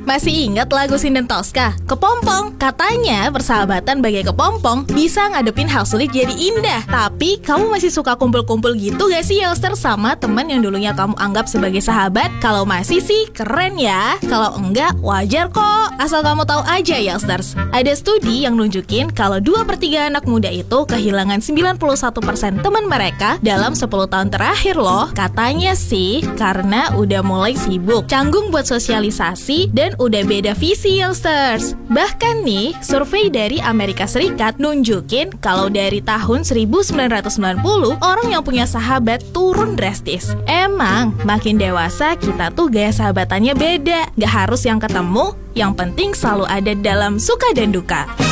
Masih ingat lagu Sinden Tosca? Kepompong. Katanya persahabatan bagai kepompong bisa ngadepin hal sulit jadi indah. Tapi kamu masih suka kumpul-kumpul gitu gak sih, Youngster, sama teman yang dulunya kamu anggap sebagai sahabat? Kalau masih sih keren ya. Kalau enggak wajar kok. Asal kamu tahu aja, Youngsters, ada studi yang nunjukin kalau 2/3 anak muda itu kehilangan 91% teman mereka dalam 10 tahun terakhir loh. Katanya sih karena udah mulai sibuk, canggung buat sosialisasi, dan udah beda visi, Youngsters. Bahkan nih, survei dari Amerika Serikat nunjukin kalau dari tahun 1990 orang yang punya sahabat turun drastis. Emang makin dewasa kita tuh gaya sahabatannya beda. Gak harus yang ketemu, yang penting selalu ada dalam suka dan duka.